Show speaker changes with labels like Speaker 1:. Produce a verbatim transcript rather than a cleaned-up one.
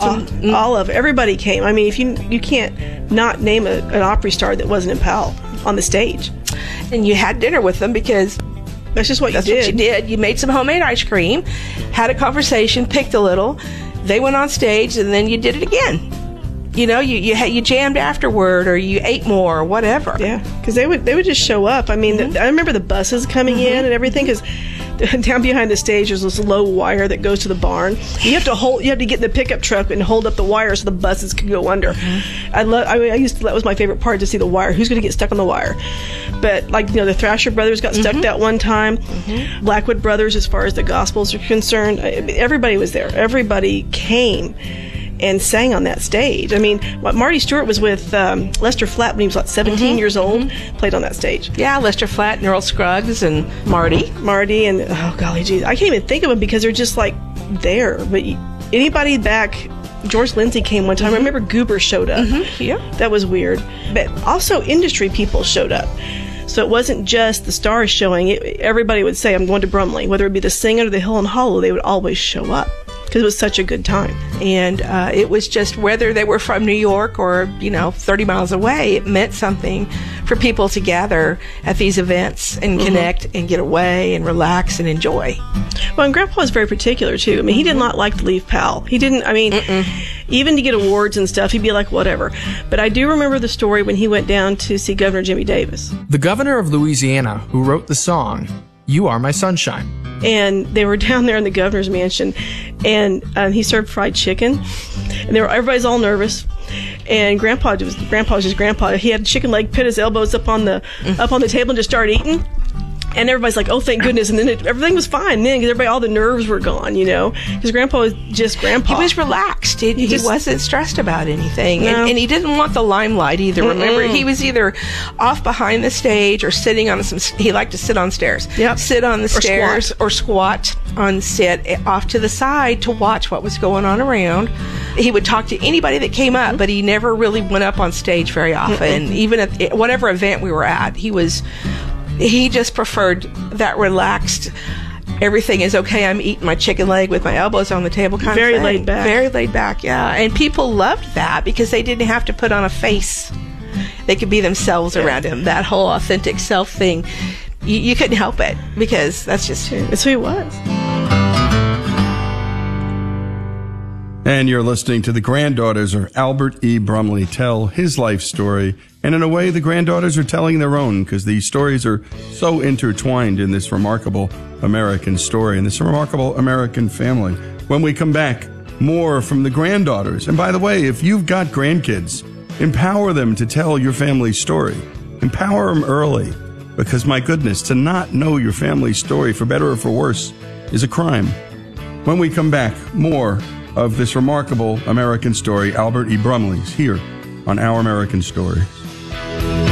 Speaker 1: All,
Speaker 2: Mm.
Speaker 1: all of everybody came. I mean, if you you can't not name a, an Opry star that wasn't in Powell on the stage.
Speaker 2: And you had dinner with them because
Speaker 1: That's just what
Speaker 2: that's
Speaker 1: you did.
Speaker 2: what you did. You made some homemade ice cream, had a conversation, picked a little. They went on stage, and then you did it again. You know, you you, had, you jammed afterward, or you ate more, or whatever.
Speaker 1: Yeah, because they would they would just show up. I mean,
Speaker 2: Mm-hmm.
Speaker 1: the, I remember the buses coming
Speaker 2: Mm-hmm.
Speaker 1: in and everything, because down behind the stage there's this low wire that goes to the barn. You have to hold. You have to get in the pickup truck and hold up the wire so the buses can go under.
Speaker 2: Mm-hmm.
Speaker 1: I love. I, mean, I used to. That was my favorite part, to see the wire. Who's going to get stuck on the wire? But like you know, the Thrasher Brothers got stuck
Speaker 2: Mm-hmm.
Speaker 1: that one time. Mm-hmm. Blackwood Brothers, as far as the Gospels are concerned, I mean, everybody was there. Everybody came and sang on that stage. I mean, what Marty Stewart was with um, Lester Flatt when he was like seventeen
Speaker 2: Mm-hmm.
Speaker 1: years old, played on that stage.
Speaker 2: Yeah, Lester Flatt and Earl Scruggs and Marty.
Speaker 1: Marty and oh golly geez, I can't even think of them because they're just like there. But y- anybody back, George Lindsay came one time. I remember Goober showed up.
Speaker 2: Mm-hmm. Yeah.
Speaker 1: That was weird. But also industry people showed up. So it wasn't just the stars showing. It, everybody would say, "I'm going to Brumley," whether it be the Singer or the Hill and Hollow. They would always show up because it was such a good time.
Speaker 2: And uh, it was just whether they were from New York or, you know, thirty miles away, it meant something for people to gather at these events and connect mm-hmm. and get away and relax and enjoy.
Speaker 1: Well, and Grandpa was very particular, too. I mean, he did not like to leave Powell. He didn't, I mean, Mm-mm. even to get awards and stuff, he'd be like, whatever. But I do remember the story when he went down to see Governor Jimmy Davis.
Speaker 3: The governor of Louisiana, who wrote the song, "You Are My Sunshine."
Speaker 1: And they were down there in the governor's mansion, and um, he served fried chicken, and they were everybody's all nervous. And Grandpa was Grandpa was just Grandpa. He had chicken leg, put his elbows up on the up on the table, and just started eating. And everybody's like, "Oh, thank goodness!" And then it, everything was fine. Then, because everybody, all the nerves were gone, you know, because Grandpa was just Grandpa.
Speaker 2: He was relaxed. He, he,
Speaker 1: just,
Speaker 2: wasn't stressed about anything,
Speaker 1: no.
Speaker 2: and, and he didn't want the limelight either. Mm-mm. Remember, he was either off behind the stage or sitting on some. He liked to sit on stairs.
Speaker 1: Yep.
Speaker 2: Sit on the
Speaker 1: or
Speaker 2: stairs
Speaker 1: squat.
Speaker 2: or squat on sit off to the side to watch what was going on around. He would talk to anybody that came up, but he never really went up on stage very often. Mm-mm. Even at whatever event we were at, he was. He just preferred that relaxed, everything is okay, I'm eating my chicken leg with my elbows on the table kind
Speaker 1: Very
Speaker 2: of thing.
Speaker 1: laid back.
Speaker 2: Very laid back, yeah. And people loved that because they didn't have to put on a face. They could be themselves
Speaker 1: yeah.
Speaker 2: around him. That whole authentic self thing, you, you couldn't help it because that's just who.
Speaker 1: That's who he was.
Speaker 4: And you're listening to the granddaughters of Albert E. Brumley tell his life story. And in a way, the granddaughters are telling their own because these stories are so intertwined in this remarkable American story and this remarkable American family. When we come back, more from the granddaughters. And by the way, if you've got grandkids, empower them to tell your family's story. Empower them early because, my goodness, to not know your family's story, for better or for worse, is a crime. When we come back, more of this remarkable American story, Albert E. Brumley's, here on Our American Stories.